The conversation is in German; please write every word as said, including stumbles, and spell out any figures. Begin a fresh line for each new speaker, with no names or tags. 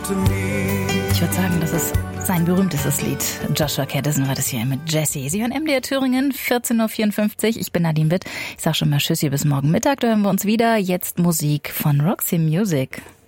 Ich würde sagen, das ist sein berühmtestes Lied. Joshua Caddison war das hier mit Jessie. Sie hören M D R Thüringen, vierzehn Uhr vierundfünfzig. Ich bin Nadine Witt. Ich sag schon mal Tschüssi bis morgen Mittag. Da hören wir uns wieder. Jetzt Musik von Roxy Music.